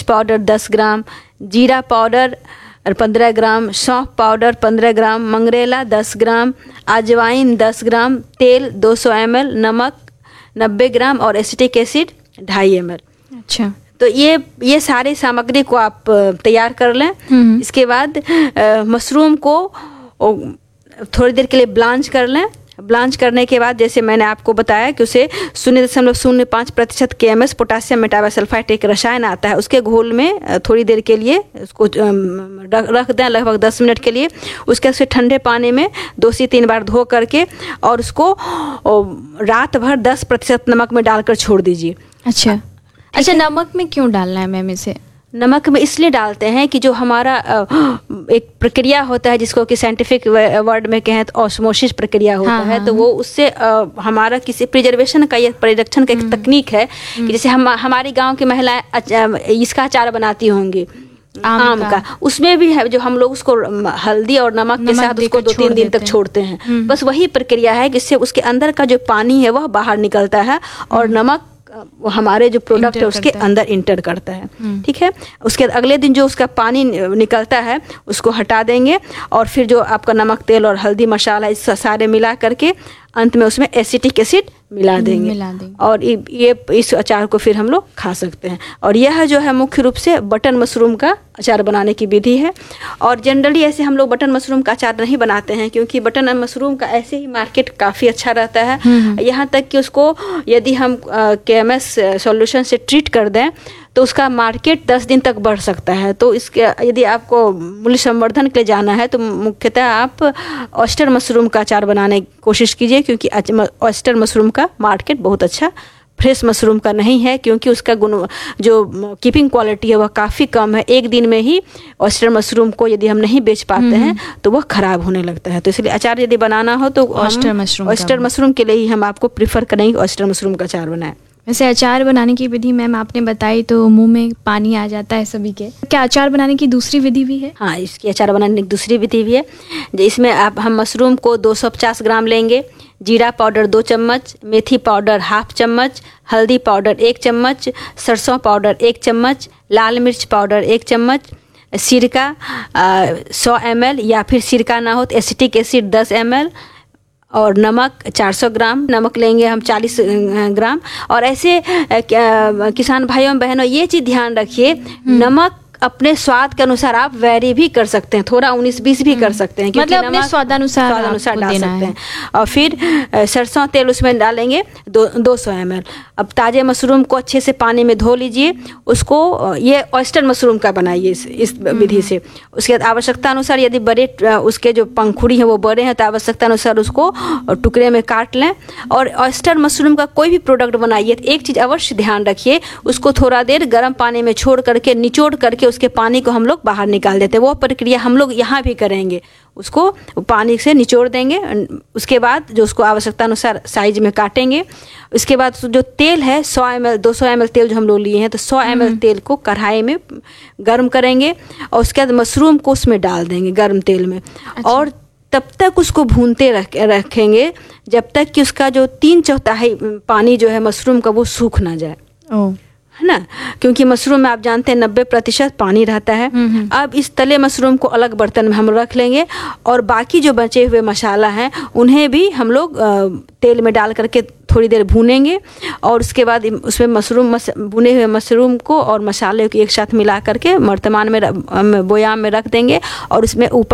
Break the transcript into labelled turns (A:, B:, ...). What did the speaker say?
A: Powder 10 ग्राम, जीरा powder 15 ग्राम, सौंफ powder 15 ग्राम, मंगरेला 10 ग्राम, अजवाइन 10 ग्राम, तेल 200 ml, नमक 90 ग्राम और एसिटिक एसिड 2.5 ml।
B: अच्छा,
A: तो ये सारी सामग्री को आप तैयार कर लें। इसके बाद मशरूम को थोड़ी देर के लिए ब्लांच कर लें। ब्लांच करने के बाद जैसे मैंने आपको बताया कि उसे 0.05% KMS पोटासियम मेटाबासल्फाइट एक रसायन आता है, उसके घोल में थोड़ी देर के लिए उसको रख दें, लगभग 10 मिनट के लिए। उसके बाद ठंडे पानी में 2 से 3 बार धो करके और उसको रात भर 10% नमक में डालकर छोड़ दीजिए।
B: अच्छा, नमक में क्यों डालना है मैम इसे?
A: नमक में इसलिए डालते हैं कि जो हमारा एक प्रक्रिया होता है जिसको कि साइंटिफिक वर्ड में कहें तो ऑस्मोसिस प्रक्रिया होता है, तो वो उससे हमारा किसी प्रिजर्वेशन का या परिरक्षण का एक तकनीक है कि जैसे हमारी गांव की महिलाएं इसका अचार बनाती होंगी आम का, उसमें भी है जो हम लोग उसको हल्दी और नमक के साथ उसको 2-3 दिन तक छोड़ते हैं। बस वही प्रक्रिया है कि इससे उसके अंदर का जो पानी है वह बाहर निकलता है और नमक वो हमारे जो प्रोडक्ट है उसके अंदर इंटर करता है। ठीक है, उसके अगले दिन जो उसका पानी निकलता है उसको हटा देंगे और फिर जो आपका नमक, तेल और हल्दी मसाला इस सारे मिला करके अंत में उसमें एसिटिक एसिड मिला देंगे और ये इस अचार को फिर हम लोग खा सकते हैं। और यह जो है मुख्य रूप से बटन मशरूम का अचार बनाने की विधि है। और जनरली ऐसे हम लोग बटन मशरूम का अचार नहीं बनाते हैं क्योंकि बटन मशरूम का ऐसे ही मार्केट काफ़ी अच्छा रहता है। यहाँ तक कि उसको यदि हम KMS सॉल्यूशन से ट्रीट कर दें तो उसका मार्केट 10 दिन तक बढ़ सकता है। तो इसके यदि आपको मूल्य संवर्धन के लिए जाना है तो मुख्यतः आप ऑयस्टर मशरूम का अचार बनाने की कोशिश कीजिए क्योंकि ऑयस्टर मशरूम का मार्केट बहुत अच्छा फ्रेश मशरूम का नहीं है क्योंकि उसका गुण जो कीपिंग क्वालिटी है वह काफ़ी कम है। एक दिन में ही ऑयस्टर मशरूम को यदि हम नहीं बेच पाते हैं तो वह ख़राब होने लगता है। तो इसलिए अचार यदि बनाना हो तो ऑयस्टर मशरूम के लिए ही हम आपको प्रीफर करेंगे ऑयस्टर मशरूम का अचार बनाएं।
B: वैसे अचार बनाने की विधि मैम आपने बताई तो मुंह में पानी आ जाता है सभी के। क्या अचार बनाने की दूसरी विधि भी है?
A: हाँ, इसकी अचार बनाने की दूसरी विधि भी है। इसमें हम मशरूम को 250 ग्राम लेंगे, जीरा पाउडर 2 चम्मच, मेथी पाउडर 1/2 चम्मच, हल्दी पाउडर 1 चम्मच, सरसों पाउडर 1 चम्मच, लाल मिर्च पाउडर 1 चम्मच, सिरका 100 ml या फिर सिरका ना हो तो एसिटिक एसिड 10 ml और नमक 400 ग्राम नमक लेंगे हम 40 ग्राम। और ऐसे किसान भाइयों बहनों ये चीज़ ध्यान रखिए, नमक अपने स्वाद के अनुसार आप वेरी भी कर सकते हैं, थोड़ा 19-20 भी कर सकते हैं
B: मतलब अपने स्वादानुसार
A: डाल सकते हैं। और फिर सरसों तेल उसमें डालेंगे 200 ml। अब ताज़े मशरूम को अच्छे से पानी में धो लीजिए, उसको ये ऑयस्टर मशरूम का बनाइए इस विधि से। उसके बाद आवश्यकता अनुसार यदि बड़े उसके जो पंखुड़ी हैं वो बड़े हैं तो आवश्यकता अनुसार उसको टुकड़े में काट लें। और ऑयस्टर मशरूम का कोई भी प्रोडक्ट बनाइए तो एक चीज़ अवश्य ध्यान रखिए, उसको थोड़ा देर गर्म पानी में छोड़ करके निचोड़ करके उसके पानी को हम लोग बाहर निकाल देते हैं। वो प्रक्रिया हम लोग यहाँ भी करेंगे, उसको पानी से निचोड़ देंगे। उसके बाद जो उसको आवश्यकता अनुसार साइज में काटेंगे। उसके बाद जो तेल है 100 ml 200 ml तेल जो हम लोग लिए हैं तो 100 ml तेल को कढ़ाई में गर्म करेंगे और उसके बाद मशरूम को उसमें डाल देंगे गर्म तेल में। अच्छा। और तब तक उसको भूनते रखेंगे जब तक कि उसका जो 3/4 पानी जो है मशरूम का वो सूख ना जाए, है ना, क्योंकि मशरूम में आप जानते हैं 90% पानी रहता है। अब इस तले मशरूम को अलग बर्तन में हम रख लेंगे और बाकी जो बचे हुए मसाला हैं उन्हें भी हम लोग तेल में डाल करके थोड़ी देर भूनेंगे और उसके बाद उसमें भुने हुए मशरूम को और मसाले को एक साथ मिला करके बर्तमान में बोयाम में रख देंगे और उसमें ऊपर